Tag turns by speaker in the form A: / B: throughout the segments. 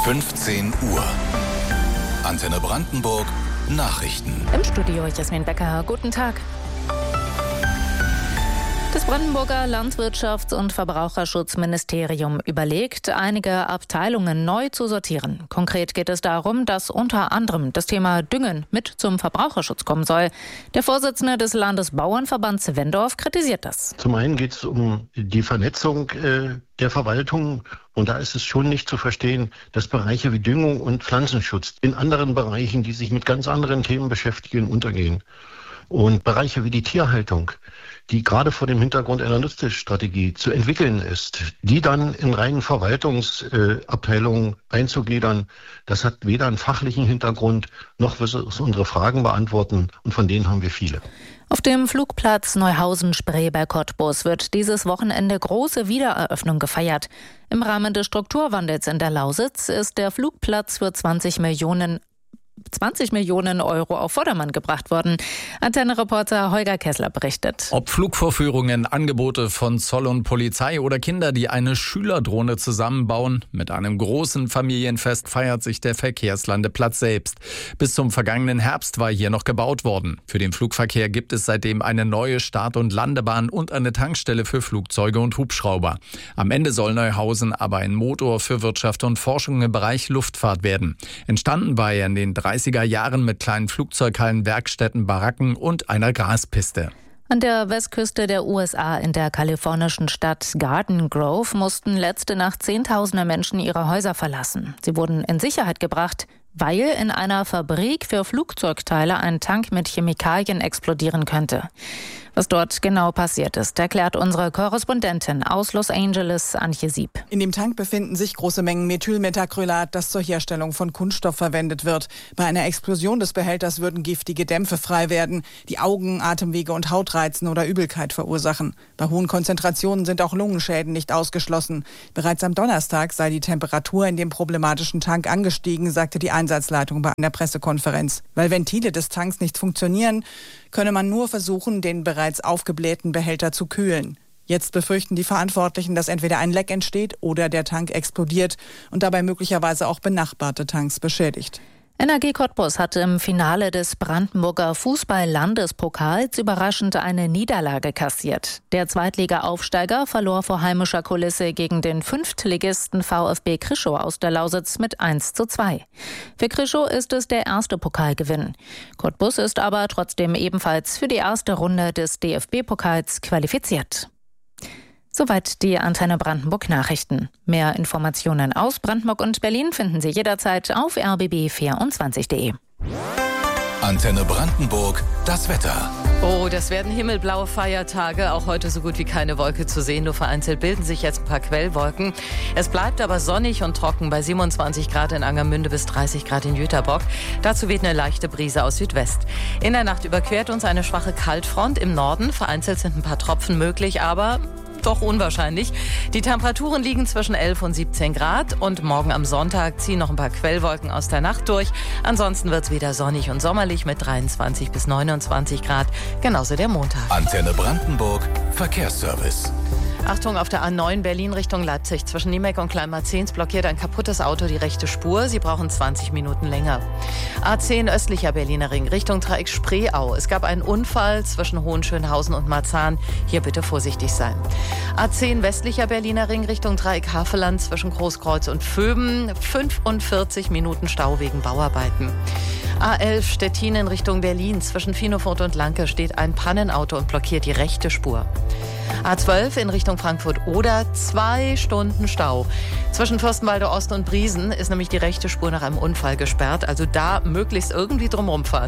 A: 15 Uhr. Antenne Brandenburg Nachrichten.
B: Im Studio Jasmin Becker. Guten Tag. Das Brandenburger Landwirtschafts- und Verbraucherschutzministerium überlegt, einige Abteilungen neu zu sortieren. Konkret geht es darum, dass unter anderem das Thema Düngen mit zum Verbraucherschutz kommen soll. Der Vorsitzende des Landesbauernverbands Wendorf kritisiert das.
C: Zum einen geht es um die Vernetzung der Verwaltung. Und da ist es schon nicht zu verstehen, dass Bereiche wie Düngung und Pflanzenschutz in anderen Bereichen, die sich mit ganz anderen Themen beschäftigen, untergehen. Und Bereiche wie die Tierhaltung, die gerade vor dem Hintergrund einer Nutztierstrategie zu entwickeln ist, die dann in reinen Verwaltungsabteilungen einzugliedern, das hat weder einen fachlichen Hintergrund, noch wird es unsere Fragen beantworten. Und von denen haben wir viele.
B: Auf dem Flugplatz Neuhausen-Spree bei Cottbus wird dieses Wochenende große Wiedereröffnung gefeiert. Im Rahmen des Strukturwandels in der Lausitz ist der Flugplatz für 20 Millionen Euro auf Vordermann gebracht worden. Antenne-Reporter Holger Kessler berichtet.
D: Ob Flugvorführungen, Angebote von Zoll und Polizei oder Kinder, die eine Schülerdrohne zusammenbauen, mit einem großen Familienfest feiert sich der Verkehrslandeplatz selbst. Bis zum vergangenen Herbst war hier noch gebaut worden. Für den Flugverkehr gibt es seitdem eine neue Start- und Landebahn und eine Tankstelle für Flugzeuge und Hubschrauber. Am Ende soll Neuhausen aber ein Motor für Wirtschaft und Forschung im Bereich Luftfahrt werden. Entstanden war er in den 30er Jahren mit kleinen Flugzeughallen, Werkstätten, Baracken und einer Graspiste.
B: An der Westküste der USA in der kalifornischen Stadt Garden Grove mussten letzte Nacht Zehntausende Menschen ihre Häuser verlassen. Sie wurden in Sicherheit gebracht, weil in einer Fabrik für Flugzeugteile ein Tank mit Chemikalien explodieren könnte. Was dort genau passiert ist, erklärt unsere Korrespondentin aus Los Angeles, Antje Sieb.
E: In dem Tank befinden sich große Mengen Methylmetacrylat, das zur Herstellung von Kunststoff verwendet wird. Bei einer Explosion des Behälters würden giftige Dämpfe frei werden, die Augen, Atemwege und Haut reizen oder Übelkeit verursachen. Bei hohen Konzentrationen sind auch Lungenschäden nicht ausgeschlossen. Bereits am Donnerstag sei die Temperatur in dem problematischen Tank angestiegen, sagte die Einsatzleitung bei einer Pressekonferenz. Weil Ventile des Tanks nicht funktionieren, könne man nur versuchen, den bereits aufgeblähten Behälter zu kühlen. Jetzt befürchten die Verantwortlichen, dass entweder ein Leck entsteht oder der Tank explodiert und dabei möglicherweise auch benachbarte Tanks beschädigt.
B: Energie Cottbus hatte im Finale des Brandenburger Fußball-Landespokals überraschend eine Niederlage kassiert. Der Zweitliga-Aufsteiger verlor vor heimischer Kulisse gegen den Fünftligisten VfB Krischow aus der Lausitz mit 1:2. Für Krischow ist es der erste Pokalgewinn. Cottbus ist aber trotzdem ebenfalls für die erste Runde des DFB-Pokals qualifiziert. Soweit die Antenne Brandenburg Nachrichten. Mehr Informationen aus Brandenburg und Berlin finden Sie jederzeit auf rbb24.de.
A: Antenne Brandenburg, das Wetter.
F: Oh, das werden himmelblaue Feiertage. Auch heute so gut wie keine Wolke zu sehen. Nur vereinzelt bilden sich jetzt ein paar Quellwolken. Es bleibt aber sonnig und trocken bei 27 Grad in Angermünde bis 30 Grad in Jüterbock. Dazu weht eine leichte Brise aus Südwest. In der Nacht überquert uns eine schwache Kaltfront im Norden. Vereinzelt sind ein paar Tropfen möglich, aber doch unwahrscheinlich. Die Temperaturen liegen zwischen 11 und 17 Grad und morgen am Sonntag ziehen noch ein paar Quellwolken aus der Nacht durch. Ansonsten wird es wieder sonnig und sommerlich mit 23 bis 29 Grad. Genauso der Montag.
A: Antenne Brandenburg, Verkehrsservice.
F: Achtung, auf der A9 Berlin Richtung Leipzig. Zwischen Niemek und Kleinmarzens blockiert ein kaputtes Auto die rechte Spur. Sie brauchen 20 Minuten länger. A10 östlicher Berliner Ring Richtung Dreieck Spreeau. Es gab einen Unfall zwischen Hohenschönhausen und Marzahn. Hier bitte vorsichtig sein. A10 westlicher Berliner Ring Richtung Dreieck Havelland zwischen Großkreuz und Vöben. 45 Minuten Stau wegen Bauarbeiten. A11 Stettin in Richtung Berlin. Zwischen Finofurt und Lanke steht ein Pannenauto und blockiert die rechte Spur. A12 in Richtung Frankfurt-Oder, 2 Stunden Stau. Zwischen Fürstenwalde Ost und Briesen ist nämlich die rechte Spur nach einem Unfall gesperrt. Also da möglichst irgendwie drumherum fahren.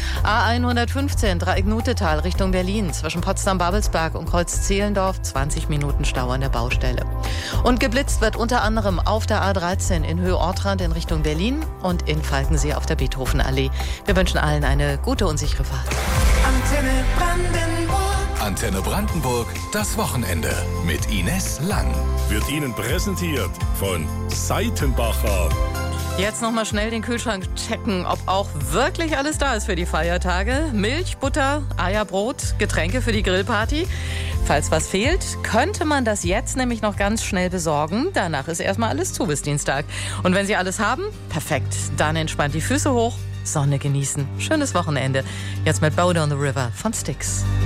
F: A115 Dreieck-Nutetal Richtung Berlin. Zwischen Potsdam-Babelsberg und Kreuz-Zehlendorf 20 Minuten Stau an der Baustelle. Und geblitzt wird unter anderem auf der A13 in Höhe Ortrand in Richtung Berlin und in Falkensee auf der Beethovenallee. Wir wünschen allen eine gute und sichere Fahrt.
A: Antenne Brandenburg. Antenne Brandenburg, das Wochenende mit Ines Lang.
G: Wird Ihnen präsentiert von Seitenbacher.
F: Jetzt noch mal schnell den Kühlschrank checken, ob auch wirklich alles da ist für die Feiertage. Milch, Butter, Eier, Brot, Getränke für die Grillparty. Falls was fehlt, könnte man das jetzt nämlich noch ganz schnell besorgen. Danach ist erstmal alles zu bis Dienstag. Und wenn Sie alles haben, perfekt. Dann entspannt die Füße hoch, Sonne genießen. Schönes Wochenende. Jetzt mit Boat on the River von Styx.